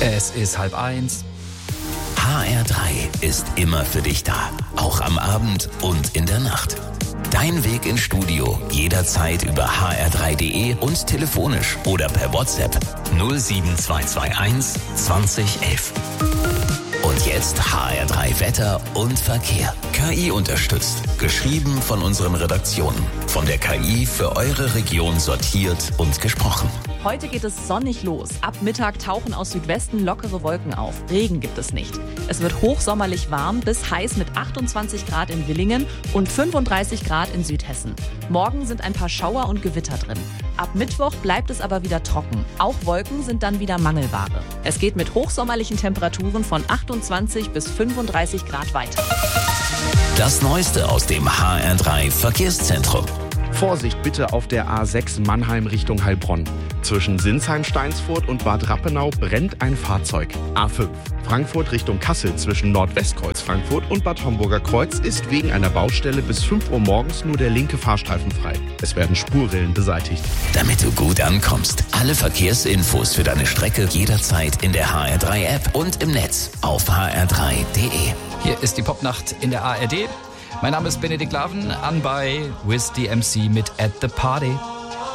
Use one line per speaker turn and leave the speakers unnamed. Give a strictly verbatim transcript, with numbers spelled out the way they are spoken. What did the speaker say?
Es ist halb eins.
H R drei ist immer für dich da, auch am Abend und in der Nacht. Dein Weg ins Studio jederzeit über h r drei punkt d e und telefonisch oder per WhatsApp null sieben zwei zwei eins zwanzig elf. Und jetzt H R drei Wetter und Verkehr. K I unterstützt. Geschrieben von unseren Redaktionen. Von der K I für eure Region sortiert und gesprochen.
Heute geht es sonnig los. Ab Mittag tauchen aus Südwesten lockere Wolken auf. Regen gibt es nicht. Es wird hochsommerlich warm bis heiß mit achtundzwanzig Grad in Villingen und fünfunddreißig Grad in Südhessen. Morgen sind ein paar Schauer und Gewitter drin. Ab Mittwoch bleibt es aber wieder trocken. Auch Wolken sind dann wieder Mangelware. Es geht mit hochsommerlichen Temperaturen von achtundzwanzig bis fünfunddreißig Grad weiter.
Das Neueste aus dem H R drei Verkehrszentrum.
Vorsicht bitte auf der A sechs Mannheim Richtung Heilbronn. Zwischen Sinsheim-Steinsfurt und Bad Rappenau brennt ein Fahrzeug. A fünf Frankfurt Richtung Kassel zwischen Nordwestkreuz Frankfurt und Bad Homburger Kreuz ist wegen einer Baustelle bis fünf Uhr morgens nur der linke Fahrstreifen frei. Es werden Spurrillen beseitigt.
Damit du gut ankommst, alle Verkehrsinfos für deine Strecke jederzeit in der H R drei App und im Netz auf h r drei punkt d e.
Hier ist die Popnacht in der A R D. Mein Name ist Benedikt Laven, an bei Wiz D M C mit At the Party.